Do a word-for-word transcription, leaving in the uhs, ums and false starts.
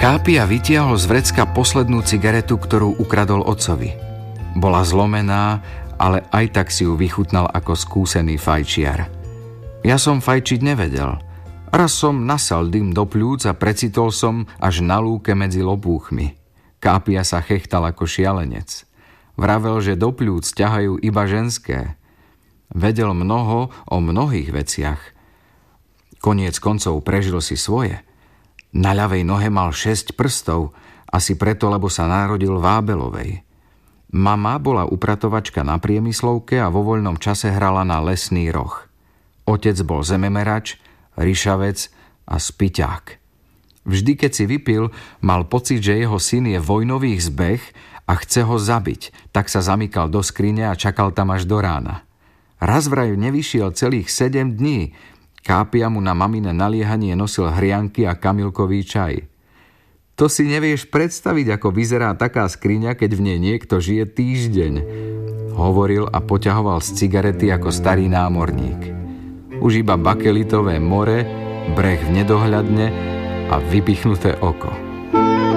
Kápia vytiahol z vrecka poslednú cigaretu, ktorú ukradol otcovi. Bola zlomená, ale aj tak si ju vychutnal ako skúsený fajčiar. Ja som fajčiť nevedel. Raz som nasal dym do pľúc a precitol som až na lúke medzi lopúchmi. Kápia sa chechtal ako šialenec. Vravel, že do pľúc ťahajú iba ženské. Vedel mnoho o mnohých veciach. Koniec koncov prežil si svoje. Na ľavej nohe mal šesť prstov, asi preto, lebo sa narodil v Ábelovej. Mama bola upratovačka na priemyslovke a vo voľnom čase hrala na lesný roh. Otec bol zememerač, ryšavec a spyťák. Vždy, keď si vypil, mal pocit, že jeho syn je vojnových zbeh a chce ho zabiť, tak sa zamykal do skrine a čakal tam až do rána. Raz vraj nevyšiel celých sedem dní. Kápia mu na mamine naliehanie nosil hrianky a kamilkový čaj. To si nevieš predstaviť, ako vyzerá taká skriňa, keď v nej niekto žije týždeň, hovoril a poťahoval z cigarety ako starý námorník. Už iba bakelitové more, breh v nedohľadne a vypichnuté oko.